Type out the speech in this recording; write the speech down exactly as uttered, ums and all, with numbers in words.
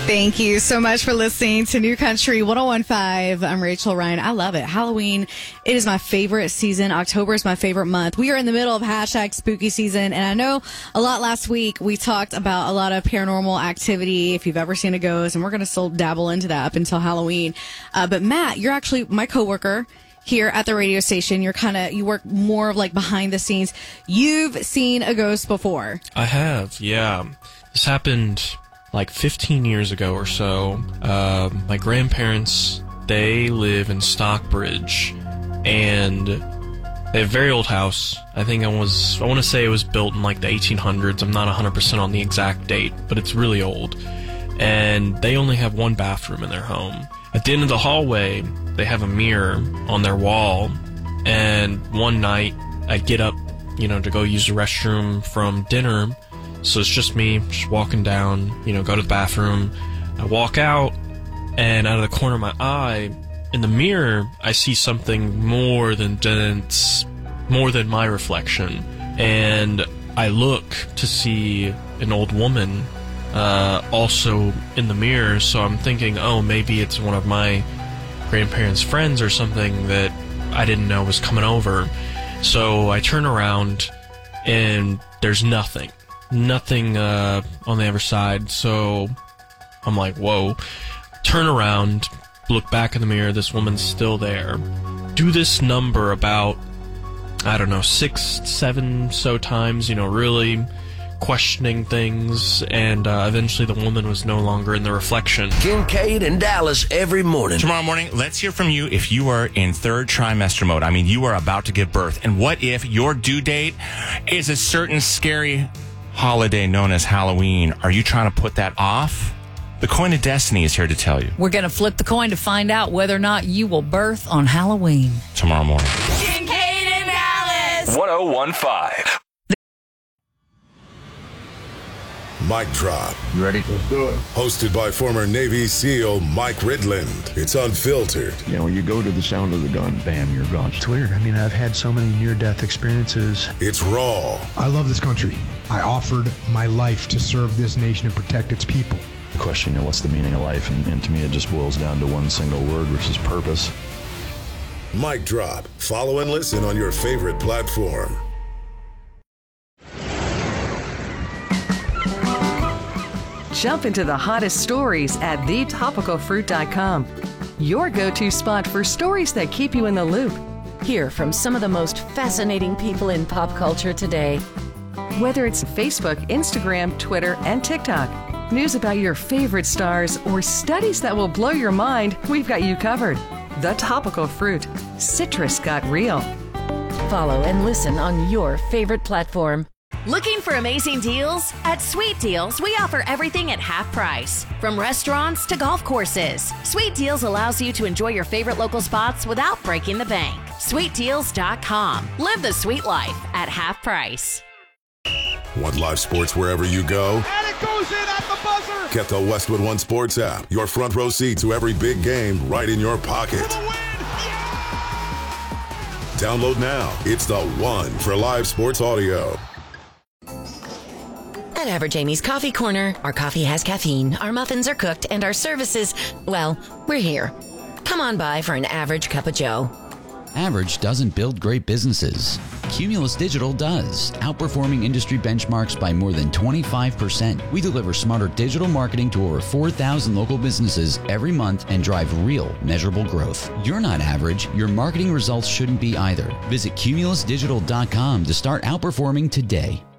Thank you so much for listening to New Country one oh one point five. I'm Rachel Ryan. I love it. Halloween, it is my favorite season. October is my favorite month. We are in the middle of hashtag spooky season, and I know a lot last week we talked about a lot of paranormal activity, if you've ever seen a ghost, and we're going to still dabble into that up until Halloween. Uh, but Matt, you're actually my coworker here at the radio station. You're kind of, you work more of like behind the scenes. You've seen a ghost before. I have, yeah. This happened like fifteen years ago or so. Uh, my grandparents, they live in Stockbridge, and they have a very old house. I think I was, I want to say it was built in like the eighteen hundreds. I'm not one hundred percent on the exact date, but it's really old. And they only have one bathroom in their home. At the end of the hallway, they have a mirror on their wall, and one night I get up, you know, to go use the restroom from dinner. So it's just me, just walking down, you know, go to the bathroom. I walk out, and out of the corner of my eye, in the mirror, I see something more than dense, more than my reflection. And I look to see an old woman uh, also in the mirror, so I'm thinking, oh, maybe it's one of my grandparents' friends or something that I didn't know was coming over. So I turn around, and there's nothing. Nothing uh, on the other side, so I'm like, whoa. Turn around, look back in the mirror, this woman's still there. Do this number about, I don't know, six, seven so times, you know, really questioning things, and uh, eventually the woman was no longer in the reflection. Kincaid and Dallas every morning. Tomorrow morning, let's hear from you if you are in third trimester mode. I mean, you are about to give birth. And what if your due date is a certain scary holiday known as Halloween? Are you trying to put that off? The Coin of Destiny is here to tell you. We're going to flip the coin to find out whether or not you will birth on Halloween. Tomorrow morning. Kincaid and Dallas. one oh one point five. Mic Drop. You ready? Let's do it. Hosted by former Navy SEAL Mike Ridland. It's unfiltered. You know, you go to the sound of the gun, bam, you're gone. It's weird. I mean, I've had so many near-death experiences. It's raw. I love this country. I offered my life to serve this nation and protect its people. The question, you know, what's the meaning of life? And, and to me, it just boils down to one single word, which is purpose. Mic Drop. Follow and listen on your favorite platform. Jump into the hottest stories at the topical fruit dot com. Your go-to spot for stories that keep you in the loop. Hear from some of the most fascinating people in pop culture today. Whether it's Facebook, Instagram, Twitter, and TikTok, news about your favorite stars, or studies that will blow your mind, we've got you covered. The Topical Fruit. Citrus got real. Follow and listen on your favorite platform. Looking for amazing deals? At Sweet Deals, we offer everything at half price. From restaurants to golf courses, Sweet Deals allows you to enjoy your favorite local spots without breaking the bank. sweet deals dot com. Live the sweet life at half price. Want live sports wherever you go? And it goes in at the buzzer! Get the Westwood One Sports app. Your front row seat to every big game right in your pocket. For the win! Yeah! Download now. It's the one for live sports audio. At Average Amy's Coffee Corner, our coffee has caffeine, our muffins are cooked, and our services, well, we're here. Come on by for an average cup of joe. Average doesn't build great businesses. Cumulus Digital does, outperforming industry benchmarks by more than twenty-five percent. We deliver smarter digital marketing to over four thousand local businesses every month and drive real, measurable growth. You're not average. Your marketing results shouldn't be either. Visit cumulus digital dot com to start outperforming today.